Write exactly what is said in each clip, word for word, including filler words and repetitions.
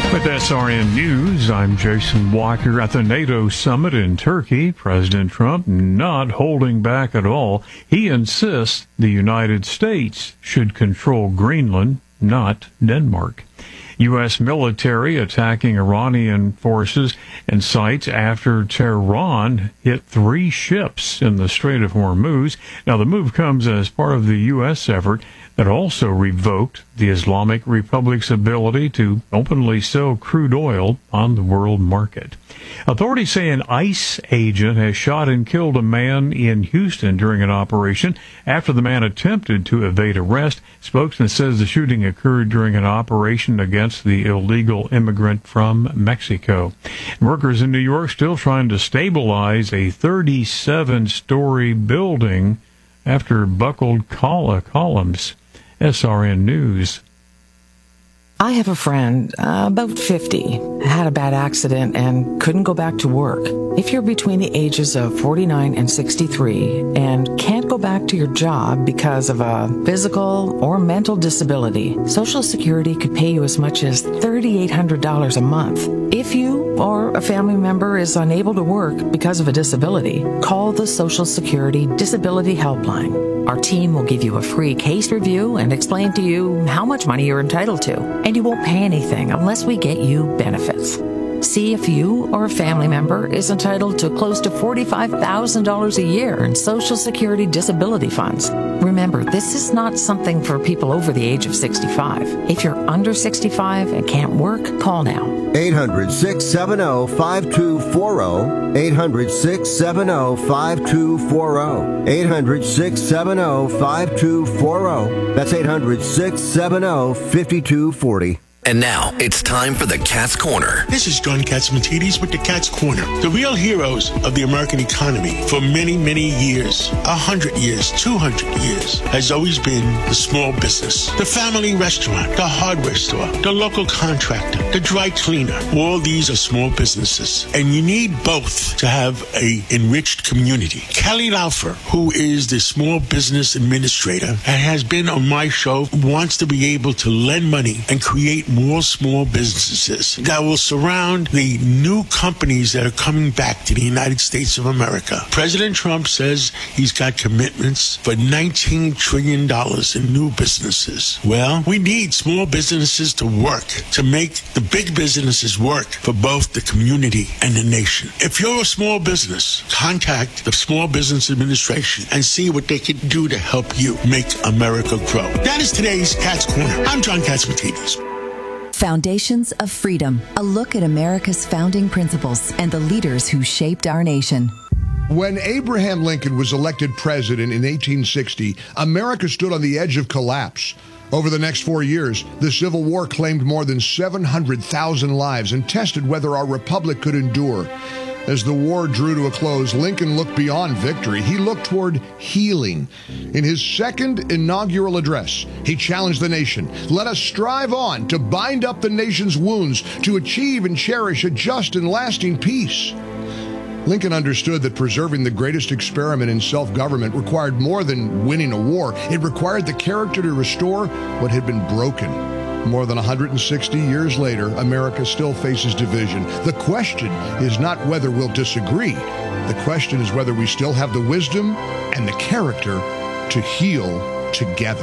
With S R N News, I'm Jason Walker. At the NATO summit in Turkey, President Trump not holding back at all. He insists the United States should control Greenland, not Denmark. U S military attacking Iranian forces and sites after Tehran hit three ships in the Strait of Hormuz. Now, the move comes as part of the U S effort that also revoked the Islamic Republic's ability to openly sell crude oil on the world market. Authorities say an ICE agent has shot and killed a man in Houston during an operation after the man attempted to evade arrest. Spokesman says the shooting occurred during an operation against the illegal immigrant from Mexico. Workers in New York still trying to stabilize a thirty-seven story building after buckled col- columns. S R N News. I have a friend, uh, about fifty, had a bad accident and couldn't go back to work. If you're between the ages of forty-nine and sixty-three and can't go back to your job because of a physical or mental disability, Social Security could pay you as much as three thousand eight hundred dollars a month. If you or a family member is unable to work because of a disability, call the Social Security Disability Helpline. Our team will give you a free case review and explain to you how much money you're entitled to. And you won't pay anything unless we get you benefits. See if you or a family member is entitled to close to forty-five thousand dollars a year in Social Security disability funds. Remember, this is not something for people over the age of sixty-five. If you're under sixty-five and can't work, call now. eight hundred, six seven zero, five two four zero. eight hundred, six seven zero, five two four zero. eight hundred, six seven zero, five two four zero. That's eight hundred, six seven zero, five two four zero. And now, it's time for the Cat's Corner. This is John Catsimatidis with the Cat's Corner. The real heroes of the American economy for many, many years, a hundred years, two hundred years, has always been the small business. The family restaurant, the hardware store, the local contractor, the dry cleaner. All these are small businesses. And you need both to have a enriched community. Kelly Laufer, who is the small business administrator and has been on my show, wants to be able to lend money and create more small businesses that will surround the new companies that are coming back to the United States of America. President Trump says he's got commitments for nineteen trillion dollars in new businesses. Well, we need small businesses to work, to make the big businesses work for both the community and the nation. If you're a small business, contact the Small Business Administration and see what they can do to help you make America grow. That is today's Cat's Corner. I'm John Catsimatidis. Foundations of Freedom, a look at America's founding principles and the leaders who shaped our nation. When Abraham Lincoln was elected president in eighteen sixty, America stood on the edge of collapse. Over the next four years, the Civil War claimed more than seven hundred thousand lives and tested whether our republic could endure. As the war drew to a close, Lincoln looked beyond victory. He looked toward healing. In his second inaugural address, he challenged the nation. Let us strive on to bind up the nation's wounds, to achieve and cherish a just and lasting peace. Lincoln understood that preserving the greatest experiment in self-government required more than winning a war. It required the character to restore what had been broken. More than one hundred sixty years later, America still faces division. The question is not whether we'll disagree. The question is whether we still have the wisdom and the character to heal together.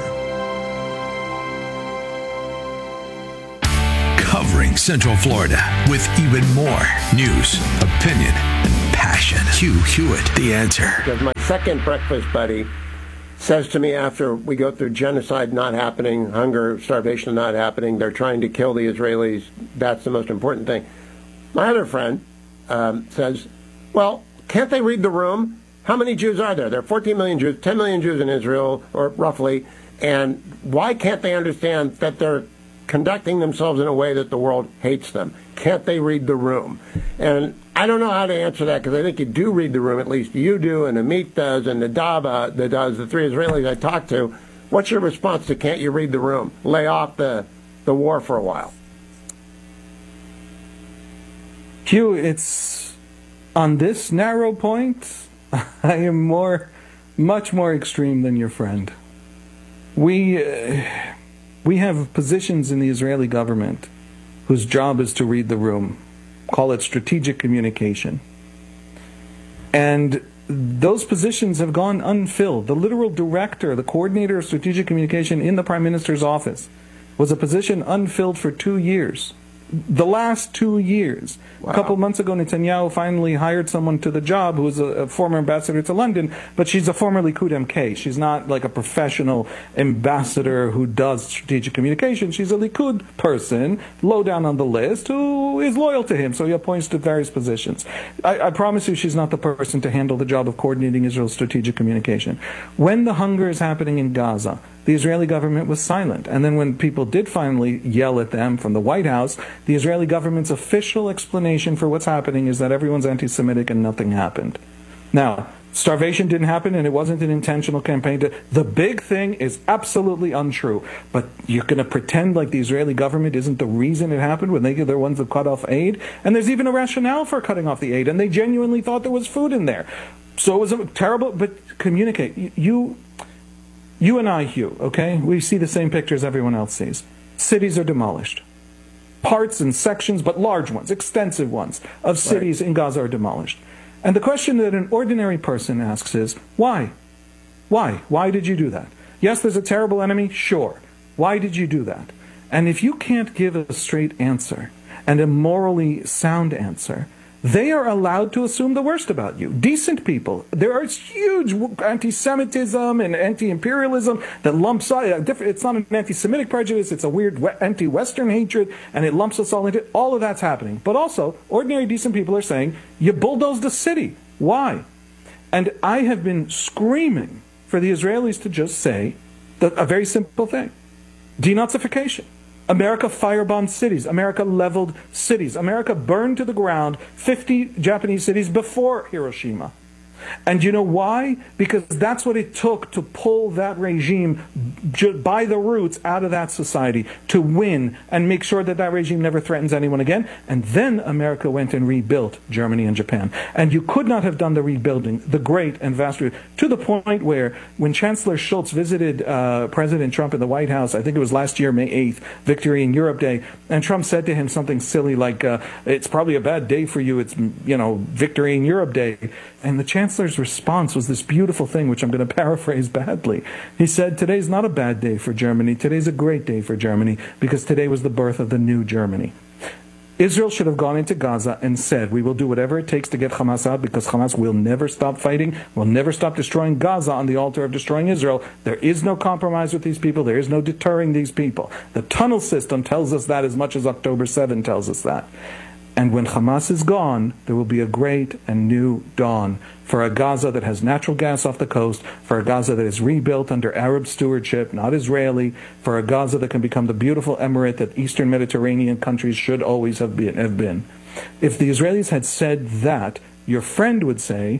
Covering Central Florida with even more news, opinion, and passion. Hugh Hewitt, The Answer. Because my second breakfast buddy says to me after we go through genocide not happening, hunger, starvation not happening, they're trying to kill the Israelis, that's the most important thing. My other friend um, says, well, can't they read the room? How many Jews are there? There are fourteen million Jews, ten million Jews in Israel, or roughly, and why can't they understand that they're conducting themselves in a way that the world hates them? Can't they read the room? And I don't know how to answer that, because I think you do read the room, at least you do, and Amit does, and Nadav uh, that does, the three Israelis I talked to. What's your response to can't you read the room? Lay off the, the war for a while. Hugh, it's on this narrow point, I am more, much more extreme than your friend. We, uh, we have positions in the Israeli government whose job is to read the room. Call it strategic communication. And those positions have gone unfilled. The literal director, the coordinator of strategic communication in the Prime Minister's office, was a position unfilled for two years. The last two years. Wow. A couple months ago, Netanyahu finally hired someone to the job who was a, a former ambassador to London, but she's a former Likud M K. She's not like a professional ambassador who does strategic communication. She's a Likud person, low down on the list, who is loyal to him, so he appoints to various positions. I, I promise you she's not the person to handle the job of coordinating Israel's strategic communication. When the hunger is happening in Gaza, the Israeli government was silent. And then when people did finally yell at them from the White House, the Israeli government's official explanation for what's happening is that everyone's anti-Semitic and nothing happened. Now, starvation didn't happen and it wasn't an intentional campaign. To, the big thing is absolutely untrue. But you're going to pretend like the Israeli government isn't the reason it happened when they, they're the ones that cut off aid? And there's even a rationale for cutting off the aid. And they genuinely thought there was food in there. So it was a terrible, but communicate. You... You and I, Hugh, okay? We see the same pictures everyone else sees. Cities are demolished. Parts and sections, but large ones, extensive ones, of cities right. in Gaza are demolished. And the question that an ordinary person asks is, why? Why? Why did you do that? Yes, there's a terrible enemy, sure. Why did you do that? And if you can't give a straight answer, and a morally sound answer, they are allowed to assume the worst about you. Decent people. There is huge anti-Semitism and anti-imperialism that lumps us. It's not an anti-Semitic prejudice. It's a weird anti-Western hatred, and it lumps us all into it. All of that's happening. But also, ordinary decent people are saying, you bulldozed the city. Why? And I have been screaming for the Israelis to just say the, a very simple thing. Denazification. America firebombed cities. America leveled cities. America burned to the ground fifty Japanese cities before Hiroshima. And you know why? Because that's what it took to pull that regime by the roots out of that society, to win and make sure that that regime never threatens anyone again. And then America went and rebuilt Germany and Japan. And you could not have done the rebuilding, the great and vast, to the point where when Chancellor Schultz visited uh, President Trump in the White House, I think it was last year, May eighth, Victory in Europe Day, and Trump said to him something silly like, uh, it's probably a bad day for you, it's, you know, Victory in Europe Day. And the Chancellor's response was this beautiful thing, which I'm going to paraphrase badly. He said, today's not a bad day for Germany. Today's a great day for Germany, because today was the birth of the new Germany. Israel should have gone into Gaza and said, we will do whatever it takes to get Hamas out, because Hamas will never stop fighting, will never stop destroying Gaza on the altar of destroying Israel. There is no compromise with these people. There is no deterring these people. The tunnel system tells us that as much as October seventh tells us that. And when Hamas is gone, there will be a great and new dawn for a Gaza that has natural gas off the coast, for a Gaza that is rebuilt under Arab stewardship, not Israeli, for a Gaza that can become the beautiful emirate that Eastern Mediterranean countries should always have been. Have been. If the Israelis had said that, your friend would say,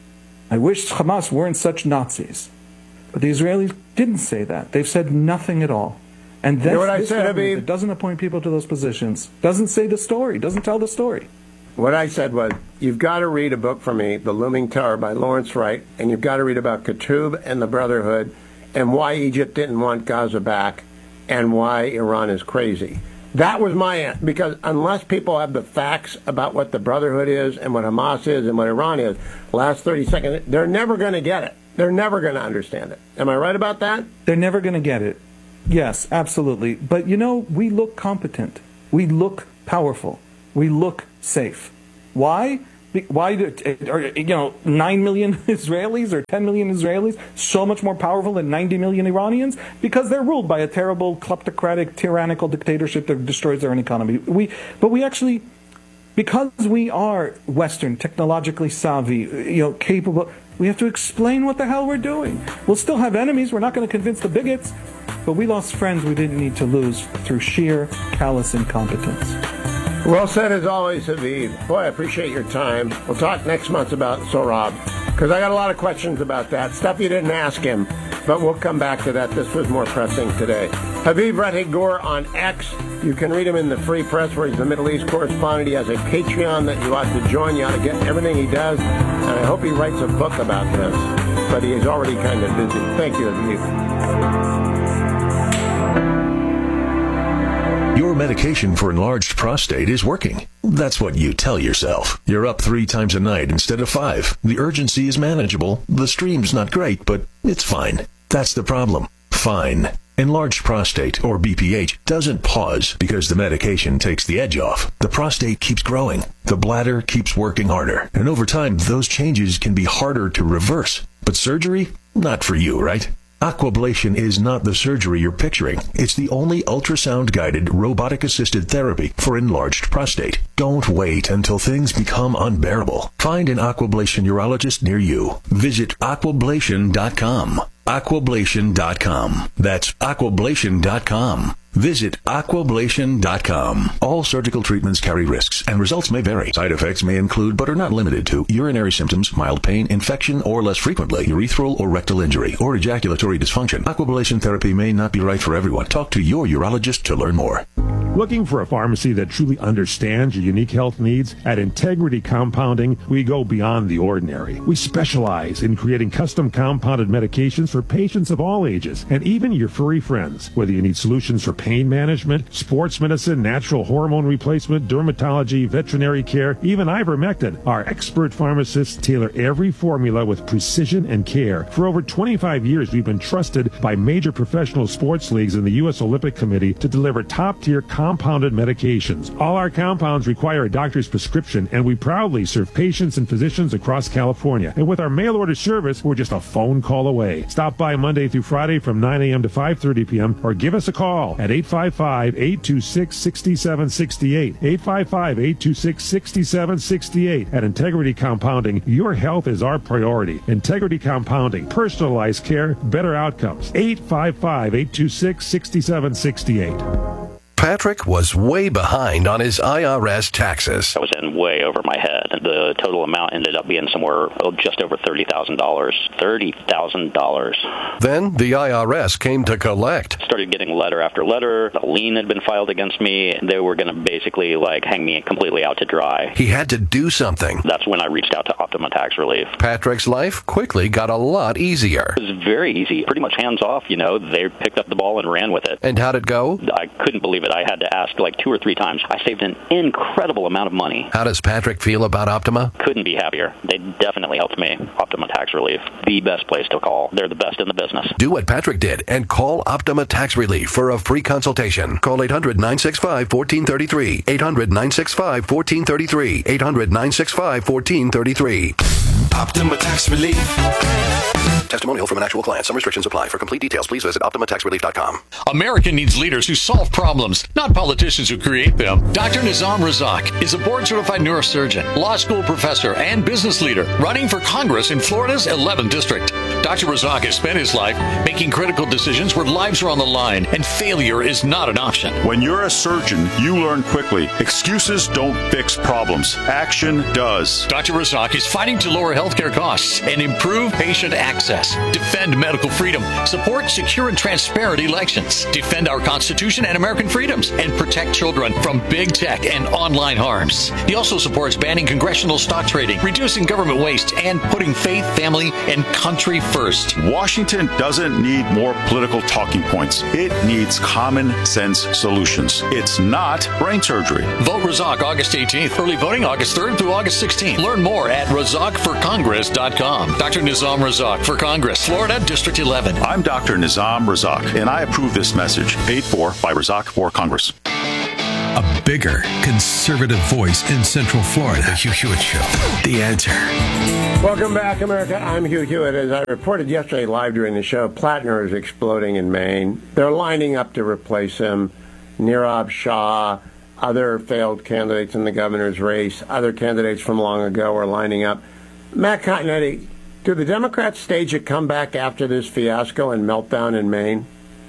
I wish Hamas weren't such Nazis. But the Israelis didn't say that. They've said nothing at all. And that's you know what I this said, government Habib? that doesn't appoint people to those positions, doesn't say the story, doesn't tell the story. What I said was, you've got to read a book from me, The Looming Tower by Lawrence Wright, and you've got to read about Qutb and the Brotherhood, and why Egypt didn't want Gaza back, and why Iran is crazy. That was my answer, because unless people have the facts about what the Brotherhood is, and what Hamas is, and what Iran is, last thirty seconds, they're never going to get it. They're never going to understand it. Am I right about that? They're never going to get it. Yes, absolutely. But, you know, we look competent. We look powerful. We look safe. Why? Why do, are, you know, nine million Israelis or ten million Israelis so much more powerful than ninety million Iranians? Because they're ruled by a terrible, kleptocratic, tyrannical dictatorship that destroys their own economy. We, but we actually, because we are Western, technologically savvy, you know, capable, we have to explain what the hell we're doing. We'll still have enemies. We're not going to convince the bigots. But we lost friends we didn't need to lose through sheer callous incompetence. Well said as always, Habib. Boy, I appreciate your time. We'll talk next month about Sohrab, because I got a lot of questions about that. Stuff you didn't ask him, but we'll come back to that. This was more pressing today. Habib Rettig-Gur on X. You can read him in the Free Press, where he's the Middle East correspondent. He has a Patreon that you ought to join. You ought to get everything he does. And I hope he writes a book about this. But he is already kind of busy. Thank you, Habib. Your medication for enlarged prostate is working. That's what you tell yourself. You're up three times a night instead of five. The urgency is manageable. The stream's not great, but it's fine. That's the problem. Fine. Enlarged prostate, or B P H, doesn't pause because the medication takes the edge off. The prostate keeps growing. The bladder keeps working harder. And over time, those changes can be harder to reverse. But surgery? Not for you, right? Aquablation is not the surgery you're picturing. It's the only ultrasound-guided, robotic-assisted therapy for enlarged prostate. Don't wait until things become unbearable. Find an Aquablation urologist near you. Visit aquablation dot com. aquablation dot com. That's aquablation dot com. Visit aquablation dot com. All surgical treatments carry risks, and results may vary. Side effects may include, but are not limited to, urinary symptoms, mild pain, infection, or less frequently, urethral or rectal injury, or ejaculatory dysfunction. Aquablation therapy may not be right for everyone. Talk to your urologist to learn more. Looking for a pharmacy that truly understands your unique health needs? At Integrity Compounding, we go beyond the ordinary. We specialize in creating custom compounded medications for patients of all ages, and even your furry friends. Whether you need solutions for pain management, sports medicine, natural hormone replacement, dermatology, veterinary care, even ivermectin, our expert pharmacists tailor every formula with precision and care. For over twenty-five years, we've been trusted by major professional sports leagues and the U S Olympic Committee to deliver top-tier compounded medications. All our compounds require a doctor's prescription, and we proudly serve patients and physicians across California. And with our mail-order service, we're just a phone call away. Stop by Monday through Friday from nine a.m. to five thirty p.m. or give us a call at eight five five, eight two six, six seven six eight. eight five five, eight two six, six seven six eight. At Integrity Compounding, your health is our priority. Integrity Compounding, personalized care, better outcomes. eight five five, eight two six, six seven six eight. Patrick was way behind on his I R S taxes. I was in way over my head. The total amount ended up being somewhere oh, just over thirty thousand dollars. thirty thousand dollars. Then the I R S came to collect. Started getting letter after letter. A lien had been filed against me. They were going to basically like hang me completely out to dry. He had to do something. That's when I reached out to Optima Tax Relief. Patrick's life quickly got a lot easier. It was very easy. Pretty much hands off, you know. They picked up the ball and ran with it. And how'd it go? I couldn't believe it. I had to ask like two or three times. I saved an incredible amount of money. How does Patrick feel about Optima? Couldn't be happier. They definitely helped me. Optima Tax Relief, the best place to call. They're the best in the business. Do what Patrick did and call Optima Tax Relief for a free consultation. Call eight hundred, nine six five, one four three three. eight hundred, nine six five, one four three three. eight hundred, nine six five, one four three three. Optima Tax Relief. Testimonial from an actual client. Some restrictions apply. For complete details, please visit optima tax relief dot com. America needs leaders who solve problems, not politicians who create them. Doctor Nizam Razak is a board-certified neurosurgeon, law school professor, and business leader running for Congress in Florida's eleventh District. Doctor Razak has spent his life making critical decisions where lives are on the line and failure is not an option. When you're a surgeon, you learn quickly. Excuses don't fix problems. Action does. Doctor Razak is fighting to lower healthcare costs and improve patient access. Defend medical freedom. Support secure and transparent elections. Defend our Constitution and American freedoms. And protect children from big tech and online harms. He also supports banning congressional stock trading, reducing government waste, and putting faith, family, and country first. Washington doesn't need more political talking points. It needs common sense solutions. It's not brain surgery. Vote Razak August eighteenth. Early voting August third through August sixteenth. Learn more at razak for congress dot com. Doctor Nizam Razak for Congress, Florida, District eleven. I'm Doctor Nizam Razak, and I approve this message. Paid for by Razak for Congress. A bigger conservative voice in Central Florida. The Hugh Hewitt Show. The Answer. Welcome back, America. I'm Hugh Hewitt. As I reported yesterday live during the show, Plattner is exploding in Maine. They're lining up to replace him. Nirav Shah, other failed candidates in the governor's race, other candidates from long ago are lining up. Matt Continetti, do the Democrats stage a comeback after this fiasco and meltdown in Maine?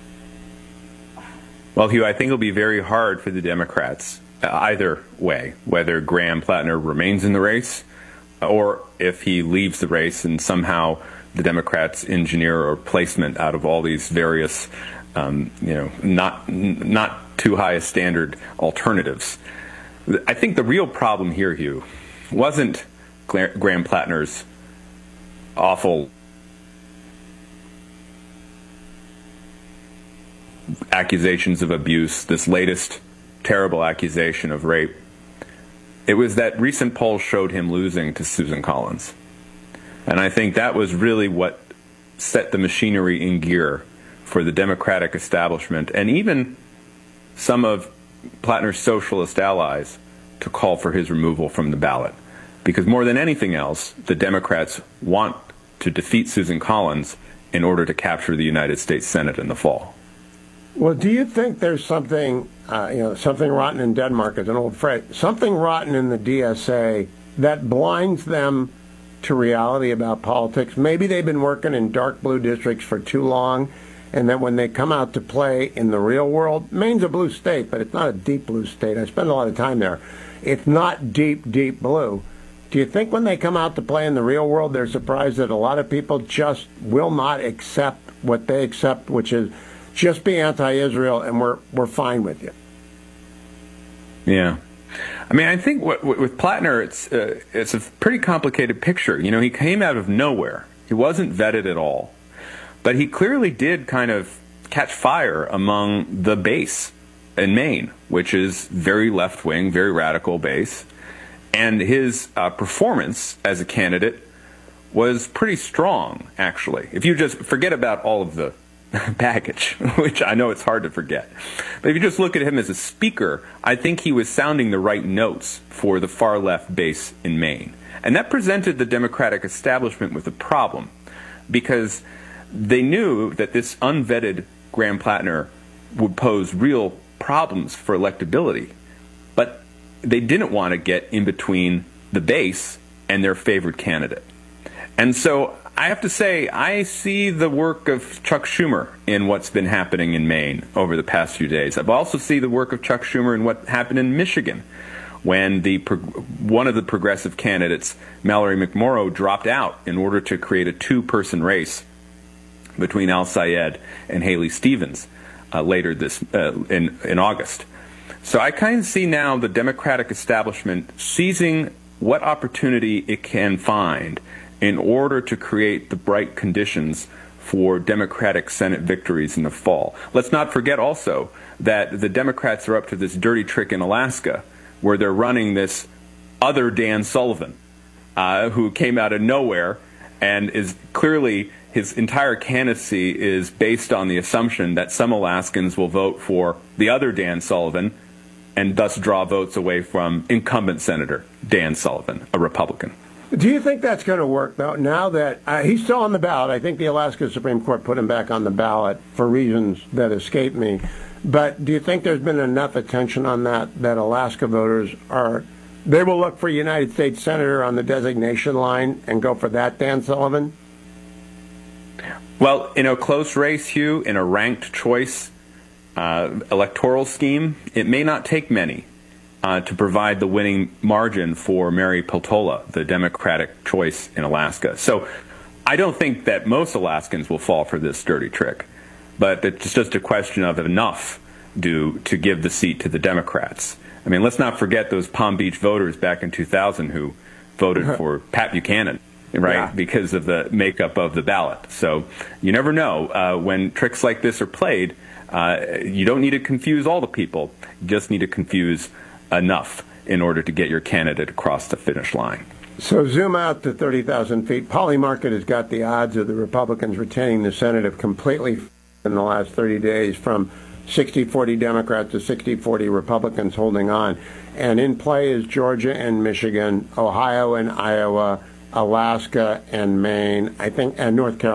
Well, Hugh, I think it'll be very hard for the Democrats uh, either way, whether Graham Plattner remains in the race or if he leaves the race and somehow the Democrats engineer a replacement out of all these various, um, you know, not not too high a standard alternatives. I think the real problem here, Hugh, wasn't Graham Plattner's awful accusations of abuse, this latest terrible accusation of rape, it was that recent polls showed him losing to Susan Collins. And I think that was really what set the machinery in gear for the Democratic establishment and even some of Plattner's socialist allies to call for his removal from the ballot. Because more than anything else, the Democrats want to defeat Susan Collins in order to capture the United States Senate in the fall. Well, do you think there's something, uh, you know, something rotten in Denmark is an old phrase, something rotten in the D S A that blinds them to reality about politics? Maybe they've been working in dark blue districts for too long, and that when they come out to play in the real world, Maine's a blue state, but it's not a deep blue state. I spend a lot of time there. It's not deep, deep blue. Do you think when they come out to play in the real world, they're surprised that a lot of people just will not accept what they accept, which is just be anti-Israel and we're we're fine with you? Yeah. I mean, I think what, what, with Plattner, it's uh, it's a pretty complicated picture. You know, he came out of nowhere. He wasn't vetted at all. But he clearly did kind of catch fire among the base in Maine, which is very left-wing, very radical base. And his uh, performance as a candidate was pretty strong, actually. If you just forget about all of the baggage, which I know it's hard to forget. But if you just look at him as a speaker, I think he was sounding the right notes for the far-left base in Maine. And that presented the Democratic establishment with a problem, because they knew that this unvetted Graham Plattner would pose real problems for electability. But they didn't want to get in between the base and their favored candidate. And so I have to say, I see the work of Chuck Schumer in what's been happening in Maine over the past few days. I also see the work of Chuck Schumer in what happened in Michigan, when the one of the progressive candidates, Mallory McMorrow, dropped out in order to create a two-person race between Al Sayed and Haley Stevens uh, later this uh, in in August. So I kind of see now the Democratic establishment seizing what opportunity it can find in order to create the bright conditions for Democratic Senate victories in the fall. Let's not forget also that the Democrats are up to this dirty trick in Alaska, where they're running this other Dan Sullivan, uh, who came out of nowhere and is clearly, his entire candidacy is based on the assumption that some Alaskans will vote for the other Dan Sullivan and thus draw votes away from incumbent Senator Dan Sullivan, a Republican. Do you think that's going to work, though, now that uh, he's still on the ballot? I think the Alaska Supreme Court put him back on the ballot for reasons that escape me. But do you think there's been enough attention on that, that Alaska voters are, they will look for a United States Senator on the designation line and go for that Dan Sullivan? Well, in a close race, Hugh, in a ranked choice uh, electoral scheme, it may not take many uh, to provide the winning margin for Mary Peltola, the Democratic choice in Alaska. So I don't think that most Alaskans will fall for this dirty trick, but it's just a question of enough do to give the seat to the Democrats. I mean, let's not forget those Palm Beach voters back in two thousand who voted for Pat Buchanan, right, yeah. because of the makeup of the ballot. So you never know. Uh, when tricks like this are played, uh, you don't need to confuse all the people. You just need to confuse enough in order to get your candidate across the finish line. So zoom out to thirty thousand feet. Polymarket has got the odds of the Republicans retaining the Senate have completely in the last thirty days, from sixty forty Democrats to sixty forty Republicans holding on. And in play is Georgia and Michigan, Ohio and Iowa, Alaska and Maine, I think, and North Carolina.